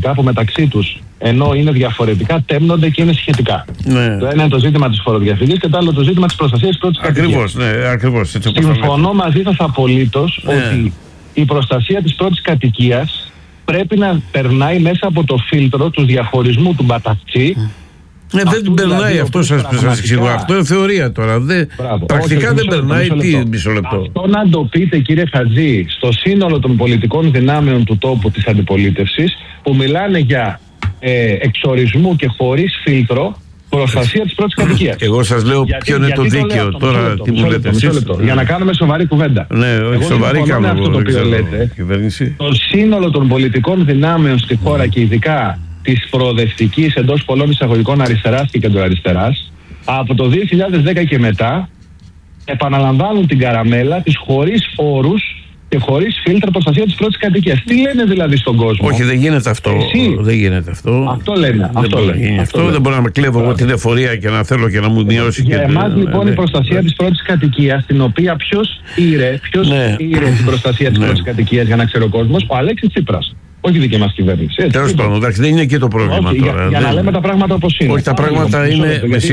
προσωπικά που μεταξύ τους, ενώ είναι διαφορετικά, τέμνονται και είναι σχετικά. Ναι. Το ένα είναι το ζήτημα της φοροδιαφυγής και το άλλο το ζήτημα της προστασίας της πρώτης κατοικίας. Ακριβώς. Συμφωνώ μαζί σας απολύτως ότι η προστασία της πρώτης κατοικίας πρέπει να περνάει μέσα από το φίλτρο του διαχωρισμού του μπατατσί. Δεν την περνάει δηλαδή, αυτό, σας εξηγώ. Αυτό είναι θεωρία τώρα. Πρακτικά δεν περνάει. Μισό λεπτό. Αυτό να το πείτε, κύριε Χατζή, στο σύνολο των πολιτικών δυνάμεων του τόπου της αντιπολίτευσης, που μιλάνε για εξορισμού και χωρίς φίλτρο προστασία της πρώτης κατοικίας. Εγώ σας λέω ποιο είναι το δίκαιο. Τώρα τι μου λέτε εσείς. Για να κάνουμε σοβαρή κουβέντα. Ναι, όχι σοβαρή κάνουμε αυτό το οποίο λέτε. Το σύνολο των πολιτικών δυνάμεων στη χώρα και ειδικά της προοδευτικής εντός πολλών εισαγωγικών αριστεράς και κεντροαριστεράς, από το 2010 και μετά επαναλαμβάνουν την καραμέλα της χωρίς φόρους και χωρίς φίλτρα προστασία της πρώτης κατοικίας. Τι λένε δηλαδή στον κόσμο? Όχι, δεν γίνεται αυτό. Δεν γίνεται αυτό. Αυτό λένε. Δεν μπορεί να με κλέβω εγώ την εφορία και να θέλω και να μου μειώσει. Για εμάς λοιπόν η προστασία της πρώτης κατοικίας, την οποία ποιος ήρε την προστασία της πρώτης κατοικίας, για να ξέρει ο κόσμος? Ο Αλέξης Τσίπρας. Όχι δική μας κυβέρνηση. Τέλος πάντων, εντάξει, δεν είναι εκεί το πρόβλημα τώρα. Για να λέμε τα πράγματα όπως είναι. Όχι, τα πράγματα είναι. Με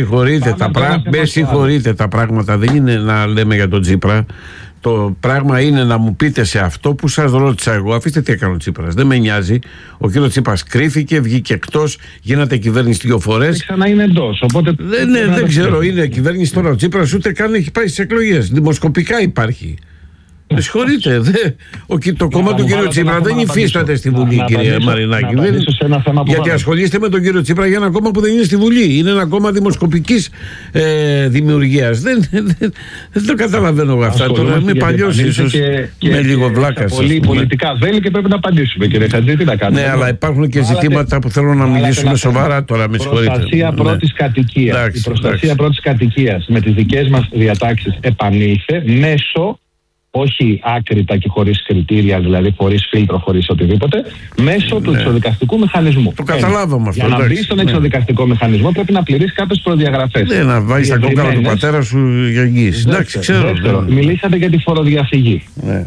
συγχωρείτε, τα πράγματα δεν είναι να λέμε για τον Τσίπρα. Το πράγμα είναι να μου πείτε σε αυτό που σας ρώτησα εγώ. Αφήστε τι έκανε ο Τσίπρας. Δεν με νοιάζει. Ο κύριος Τσίπρας κρύφηκε, βγήκε εκτός, γίνατε κυβέρνηση 2 φορές. Ξανά είναι εντός. Οπότε δεν ξέρω, είναι κυβέρνηση τώρα. Ο Τσίπρας ούτε καν έχει πάει στις εκλογές. Δημοσκοπικά υπάρχει. Με συγχωρείτε, το κόμμα του κύριου Τσίπρα δεν υφίσταται στη Βουλή, κύριε Μαρινάκη. Γιατί ασχολείστε με τον κύριο Τσίπρα για ένα κόμμα που δεν είναι στη Βουλή. Είναι ένα κόμμα δημοσκοπικής δημιουργίας. Δεν το καταλαβαίνω εγώ αυτά. Τώρα είμαι παλιός ίσως, με λίγο βλάκας. Πολύ πολιτικά βέλη και πρέπει να απαντήσουμε, κύριε Χατζή. Τι να κάνουμε? Ναι, αλλά υπάρχουν και ζητήματα που θέλω να μιλήσουμε σοβαρά τώρα. Με συγχωρείτε. Προστασία πρώτης κατοικίας. Η προστασία πρώτης κατοικίας με τις δικές μας διατάξεις επανήλθε μέσω, όχι άκρητα και χωρίς κριτήρια, δηλαδή χωρίς φίλτρο, χωρίς οτιδήποτε, μέσω του εξοδικαστικού μηχανισμού. Το καταλάβαμε αυτό. Για να μπει στον εξοδικαστικό μηχανισμό πρέπει να πληρείς κάποιες προδιαγραφές. Ναι, να βάλεις τα κόκκαλα του πατέρα σου για εγγύηση. Εντάξει, ξέρω. Μιλήσατε για τη φοροδιαφυγή.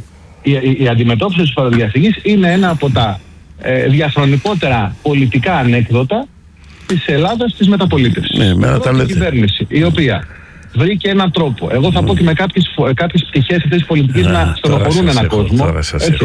Η αντιμετώπιση της φοροδιαφυγής είναι ένα από τα διαχρονικότερα πολιτικά ανέκδοτα της Ελλάδας της μεταπολίτευσης. Η κυβέρνηση, η οποία βρήκε έναν τρόπο. Εγώ θα πω και με κάποιες πτυχές αυτής της πολιτικής να στενοχωρούν έναν κόσμο.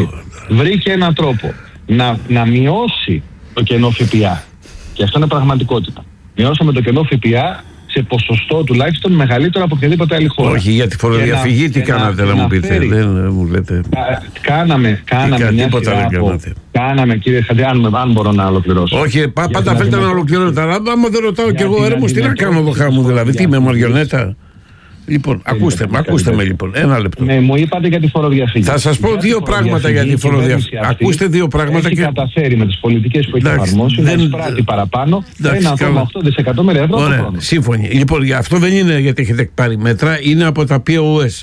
Βρήκε έναν τρόπο να μειώσει το κενό ΦΠΑ. Και αυτό είναι πραγματικότητα. Μειώσαμε το κενό ΦΠΑ σε ποσοστό τουλάχιστον μεγαλύτερο από οποιαδήποτε άλλη χώρα. Όχι, για τη φοροδιαφυγή τι κάνατε να μου πείτε? Δεν μου λέτε. Κάναμε μια σειρά από... Κάναμε, κύριε Χατζή, αν μπορώ να ολοκληρώσω. Όχι, πάντα θέλετε να ολοκληρώσετε. Αλλά άμα δεν ρωτάω κι εγώ, έρμος, τι να κάνω εδώ χάμου δηλαδή? Τι είμαι, μαριονέτα? Λοιπόν, ακούστε με λοιπόν, ένα λεπτό. Ναι, μου είπατε για τη φοροδιαφυγή. Θα σας πω δύο πράγματα για τη φοροδιαφυγή. Ακούστε δύο πράγματα. Έχει καταφέρει με τις πολιτικές που έχει εφαρμόσει να εισπράττει παραπάνω 1,8 δισεκατομμύρια ευρώ το χρόνο. Σύμφωνοι. Λοιπόν, αυτό δεν είναι γιατί έχετε πάρει μέτρα, είναι από τα POS.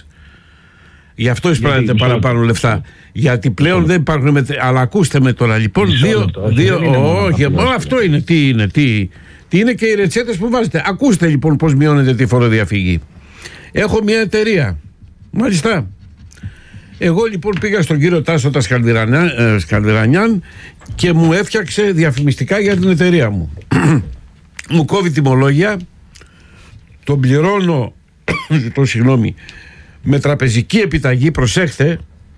Γι' αυτό εισπράττετε παραπάνω λεφτά. Γιατί πλέον δεν υπάρχουν μέτρα. Αλλά ακούστε με τώρα λοιπόν. Όχι, αυτό είναι. Τι είναι και οι ρετσέτες που βάζετε. Ακούστε λοιπόν πώς μειώνετε τη φοροδιαφυγή. Έχω μια εταιρεία. Μάλιστα. Εγώ λοιπόν πήγα στον κύριο Τάσο τα Σκαλδυρανιάν και μου έφτιαξε διαφημιστικά για την εταιρεία μου. Μου κόβει τιμολόγια, τον πληρώνω με τραπεζική επιταγή, προσέχτε,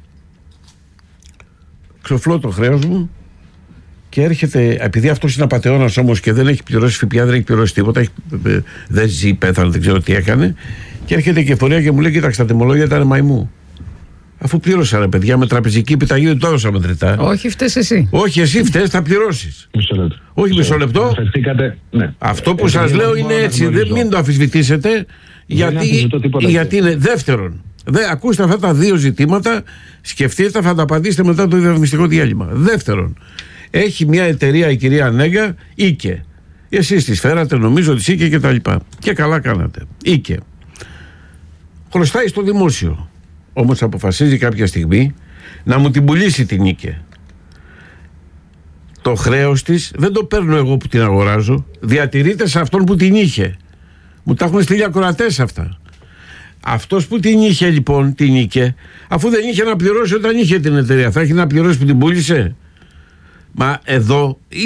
ξοφλώ το χρέος μου και έρχεται, επειδή αυτός είναι απατεώνας όμως και δεν έχει πληρώσει ΦΠΑ, δεν έχει πληρώσει τίποτα, δεν ζει, πέθανε, δεν ξέρω τι έκανε, και έρχεται και εφορία και μου λέει: κοίταξε, τα τιμολόγια ήταν μαϊμού. Αφού πλήρωσα, ρε παιδιά, με τραπεζική επιταγή, δεν το έδωσα μετρητά. Όχι, φταίς εσύ. Όχι, εσύ φταίς, θα πληρώσεις. Όχι, μισό λεπτό. Ναι. Αυτό που σας λέω είναι έτσι. Μην το αμφισβητήσετε, γιατί είναι δεύτερον. Ακούστε αυτά τα δύο ζητήματα, σκεφτείτε, θα τα απαντήσετε μετά το διαφημιστικό διάλειμμα. Δεύτερον, έχει μια εταιρεία η κυρία Νέγκα, Ίκε. Εσείς τη φέρατε, νομίζω, τη Ίκε και τα λοιπά. Και καλά κάνατε. Ίκε. Χρωστάει στο δημόσιο. Όμως αποφασίζει κάποια στιγμή να μου την πουλήσει την Ίκε. Το χρέος της δεν το παίρνω εγώ που την αγοράζω. Διατηρείται σε αυτόν που την είχε. Μου τα έχουν στείλει ακροατές αυτά. Αυτός που την είχε λοιπόν, την Ίκε, αφού δεν είχε να πληρώσει όταν είχε την εταιρεία, θα έχει να πληρώσει που την πούλησε? Μα εδώ